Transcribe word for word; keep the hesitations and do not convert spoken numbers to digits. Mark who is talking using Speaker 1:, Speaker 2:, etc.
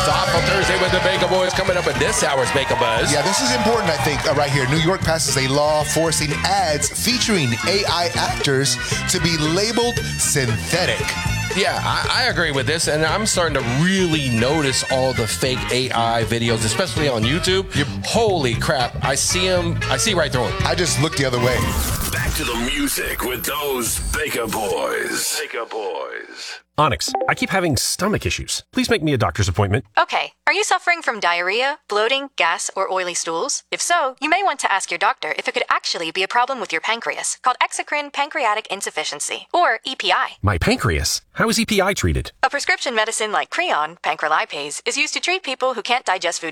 Speaker 1: Thoughtful Thursday with the Baker Boys coming up at this hour's Baker Buzz.
Speaker 2: Yeah, this is important, I think, uh, right here. New York passes a law forcing ads featuring A I actors to be labeled synthetic.
Speaker 1: Yeah, I, I agree with this, and I'm starting to really notice all the fake A I videos, especially on YouTube. Yep. Holy crap, I see them, I see right through them.
Speaker 2: I just looked the other way.
Speaker 3: Back to the music with those Baker Boys. Baker Boys.
Speaker 4: Onyx, I keep having stomach issues. Please make me a doctor's appointment.
Speaker 5: Okay. Are you suffering from diarrhea, bloating, gas, or oily stools? If so, you may want to ask your doctor if it could actually be a problem with your pancreas, called exocrine pancreatic insufficiency, or E P I.
Speaker 4: My pancreas? How is E P I treated?
Speaker 5: A prescription medicine like Creon, pancrelipase, is used to treat people who can't digest food